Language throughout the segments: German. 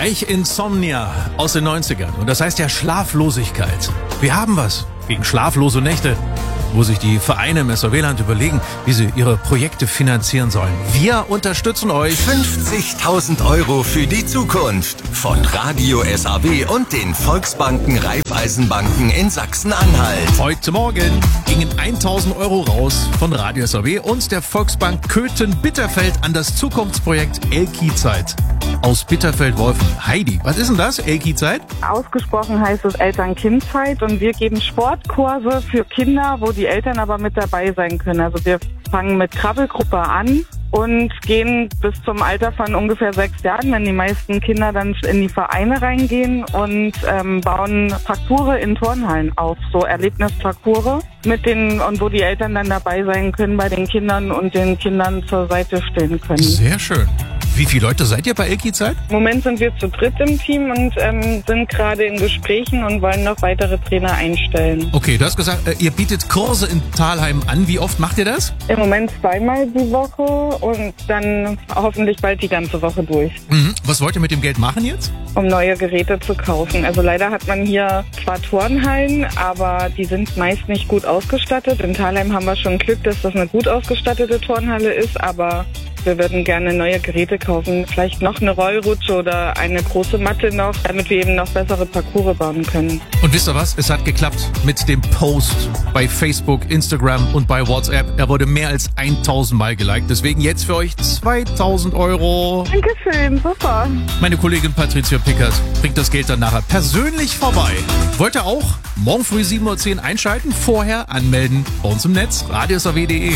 Reich Insomnia aus den 90ern. Und das heißt ja Schlaflosigkeit. Wir haben was gegen schlaflose Nächte, wo sich die Vereine im SAW-Land überlegen, wie sie ihre Projekte finanzieren sollen. Wir unterstützen euch. 50.000 € für die Zukunft von Radio SAW und den Volksbanken Raiffeisenbanken in Sachsen-Anhalt. Heute Morgen gingen 1.000 € raus von Radio SAW und der Volksbank Köthen-Bitterfeld an das Zukunftsprojekt Elki-Zeit aus Bitterfeld-Wolfen. Heidi, was ist denn das, Elki-Zeit? Ausgesprochen heißt es Eltern-Kind-Zeit und wir geben Sportkurse für Kinder, wo die Eltern aber mit dabei sein können. Also wir fangen mit Krabbelgruppe an und gehen bis zum Alter von ungefähr 6 Jahren, wenn die meisten Kinder dann in die Vereine reingehen und bauen Parcours in Turnhallen auf, so Erlebnisparcours und wo die Eltern dann dabei sein können bei den Kindern und den Kindern zur Seite stehen können. Sehr schön. Wie viele Leute seid ihr bei Elki-Zeit? Im Moment sind wir zu dritt im Team und sind gerade in Gesprächen und wollen noch weitere Trainer einstellen. Okay, du hast gesagt, ihr bietet Kurse in Thalheim an. Wie oft macht ihr das? Im Moment 2-mal die Woche und dann hoffentlich bald die ganze Woche durch. Was wollt ihr mit dem Geld machen jetzt? Um neue Geräte zu kaufen. Also leider hat man hier zwar Turnhallen, aber die sind meist nicht gut ausgestattet. In Thalheim haben wir schon Glück, dass das eine gut ausgestattete Turnhalle ist, aber wir würden gerne neue Geräte kaufen, vielleicht noch eine Rollrutsche oder eine große Matte noch, damit wir eben noch bessere Parcours bauen können. Und wisst ihr was? Es hat geklappt mit dem Post bei Facebook, Instagram und bei WhatsApp. Er wurde mehr als 1.000 Mal geliked. Deswegen jetzt für euch 2.000 €. Dankeschön, super. Meine Kollegin Patricia Pickert bringt das Geld dann nachher persönlich vorbei. Wollt ihr auch morgen früh 7.10 Uhr einschalten? Vorher anmelden bei uns im Netz, radiosaw.de.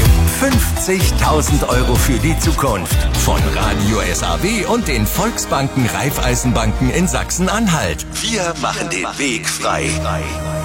50.000 € für die Zukunft von Radio SAW und den Volksbanken Raiffeisenbanken in Sachsen-Anhalt. Wir machen den Weg frei.